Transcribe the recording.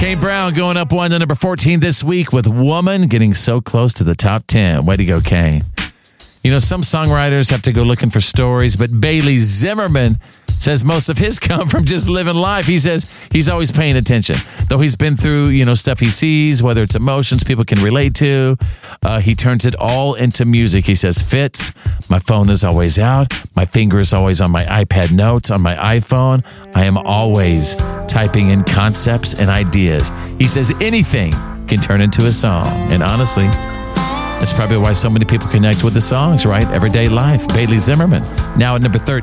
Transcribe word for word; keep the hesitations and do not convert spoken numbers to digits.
Kane Brown going up one to number fourteen this week with Woman, getting so close to the top ten. Way to go, Kane. You know, some songwriters have to go looking for stories, but Bailey Zimmerman says most of his come from just living life. He says he's always paying attention. Though he's been through, you know, stuff he sees, whether it's emotions people can relate to, uh, he turns it all into music. He says, Fitz, my phone is always out. My finger is always on my iPad notes, on my iPhone. I am always typing in concepts and ideas. He says anything can turn into a song. And honestly, that's probably why so many people connect with the songs, right? Everyday life. Bailey Zimmerman, now at number thirteen.